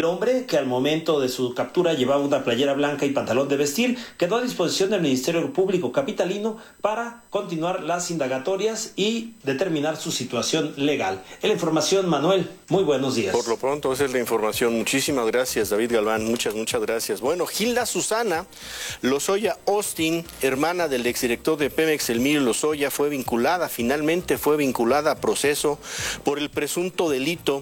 El hombre, que al momento de su captura llevaba una playera blanca y pantalón de vestir, quedó a disposición del Ministerio Público capitalino para continuar las indagatorias y determinar su situación legal. En la información, Manuel, muy buenos días. Por lo pronto, esa es la información. Muchísimas gracias, David Galván. Muchas gracias. Bueno, Hilda Susana Lozoya Austin, hermana del exdirector de Pemex, Emilio Lozoya, finalmente fue vinculada a proceso por el presunto delito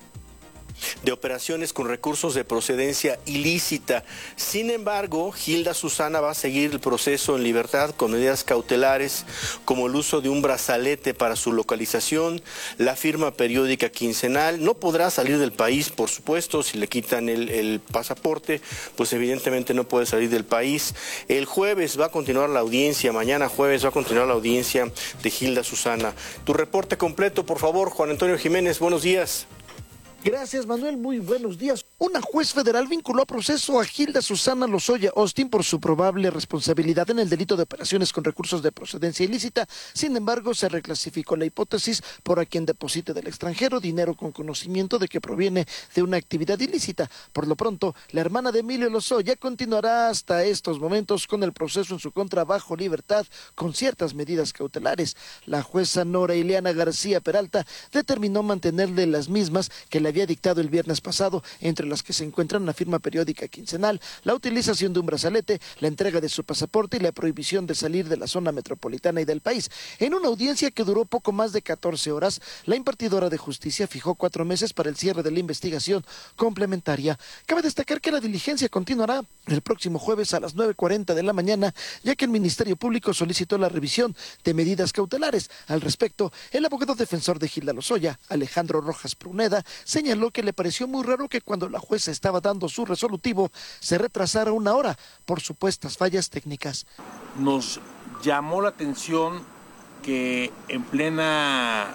de operaciones con recursos de procedencia ilícita. Sin embargo, Hilda Susana va a seguir el proceso en libertad con medidas cautelares como el uso de un brazalete para su localización, la firma periódica quincenal. No podrá salir del país, por supuesto, si le quitan el pasaporte, pues evidentemente no puede salir del país. El jueves va a continuar la audiencia, mañana jueves va a continuar la audiencia de Hilda Susana. Tu reporte completo, por favor, Juan Antonio Jiménez, buenos días. Gracias, Manuel. Muy buenos días. Una juez federal vinculó a proceso a Hilda Susana Lozoya Austin por su probable responsabilidad en el delito de operaciones con recursos de procedencia ilícita. Sin embargo, se reclasificó la hipótesis por a quien deposite del extranjero dinero con conocimiento de que proviene de una actividad ilícita. Por lo pronto, la hermana de Emilio Lozoya continuará hasta estos momentos con el proceso en su contra bajo libertad con ciertas medidas cautelares. La jueza Nora Ileana García Peralta determinó mantenerle las mismas que le había dictado el viernes pasado, entre las que se encuentran la firma periódica quincenal, la utilización de un brazalete, la entrega de su pasaporte y la prohibición de salir de la zona metropolitana y del país. En una audiencia que duró poco más de 14 horas, la impartidora de justicia fijó 4 meses para el cierre de la investigación complementaria. Cabe destacar que la diligencia continuará el próximo jueves a las 9:40 de la mañana, ya que el Ministerio Público solicitó la revisión de medidas cautelares. Al respecto, el abogado defensor de Hilda Lozoya, Alejandro Rojas Pruneda, señaló que le pareció muy raro que cuando la jueza estaba dando su resolutivo se retrasara 1 hora por supuestas fallas técnicas. Nos llamó la atención que en plena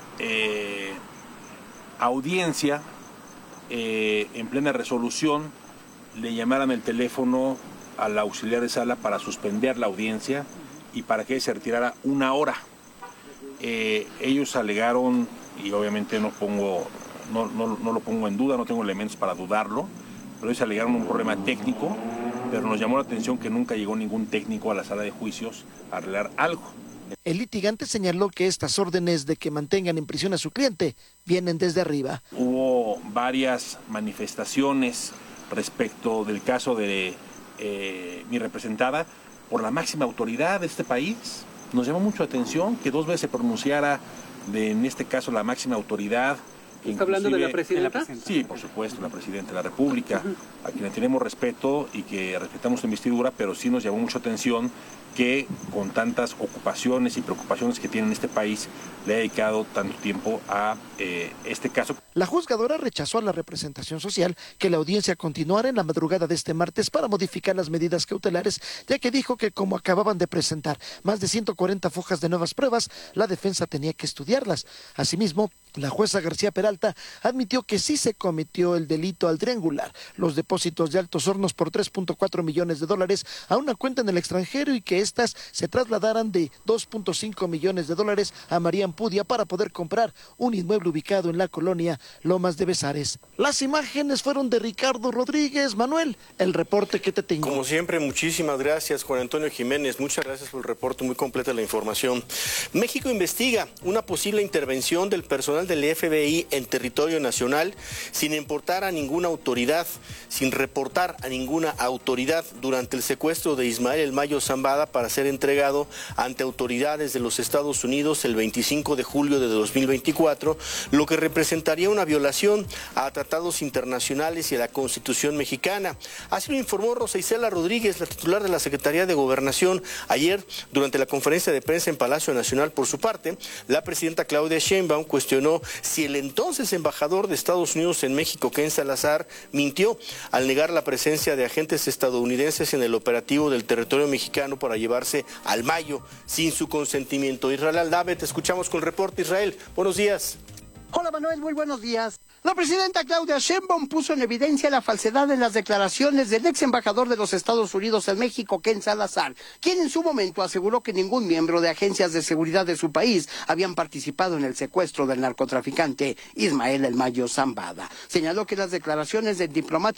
audiencia, en plena resolución, le llamaran el teléfono al auxiliar de sala para suspender la audiencia y para que se retirara 1 hora. Ellos alegaron, y obviamente no lo pongo en duda, no tengo elementos para dudarlo, pero ellos alegaron un problema técnico, pero nos llamó la atención que nunca llegó ningún técnico a la sala de juicios a arreglar algo. El litigante señaló que estas órdenes de que mantengan en prisión a su cliente vienen desde arriba. Hubo varias manifestaciones respecto del caso de mi representada por la máxima autoridad de este país. Nos llamó mucho la atención que 2 veces se pronunciara en este caso la máxima autoridad. ¿Está hablando de la presidenta? Sí, por supuesto, la presidenta de la República, a quien le tenemos respeto y que respetamos su investidura, pero sí nos llamó mucho atención que con tantas ocupaciones y preocupaciones que tiene en este país, le ha dedicado tanto tiempo a este caso. La juzgadora rechazó a la representación social que la audiencia continuara en la madrugada de este martes para modificar las medidas cautelares, ya que dijo que como acababan de presentar más de 140 fojas de nuevas pruebas, la defensa tenía que estudiarlas. Asimismo, la jueza García Peralta admitió que sí se cometió el delito al triangular los depósitos de Altos Hornos por $3.4 millones a una cuenta en el extranjero y que éstas se trasladaran de $2.5 millones a María Ampudia para poder comprar un inmueble ubicado en la colonia Lomas de Bezares. Las imágenes fueron de Ricardo Rodríguez. Manuel, el reporte que te tengo. Como siempre, muchísimas gracias, Juan Antonio Jiménez. Muchas gracias por el reporte, muy completa la información. México investiga una posible intervención del personal del FBI en territorio nacional sin importar a ninguna autoridad, sin reportar a ninguna autoridad durante el secuestro de Ismael El Mayo Zambada para ser entregado ante autoridades de los Estados Unidos el 25 de julio de 2024, lo que representaría una violación a tratados internacionales y a la Constitución mexicana. Así lo informó Rosa Isela Rodríguez, la titular de la Secretaría de Gobernación, ayer durante la conferencia de prensa en Palacio Nacional. Por su parte, la presidenta Claudia Sheinbaum cuestionó si el entonces embajador de Estados Unidos en México, Ken Salazar, mintió al negar la presencia de agentes estadounidenses en el operativo del territorio mexicano para llevarse al Mayo sin su consentimiento. Israel Aldave, te escuchamos con el reporte. Israel, buenos días. Hola Manuel, muy buenos días. La presidenta Claudia Sheinbaum puso en evidencia la falsedad en las declaraciones del ex embajador de los Estados Unidos en México, Ken Salazar, quien en su momento aseguró que ningún miembro de agencias de seguridad de su país habían participado en el secuestro del narcotraficante Ismael El Mayo Zambada. Señaló que las declaraciones del diplomático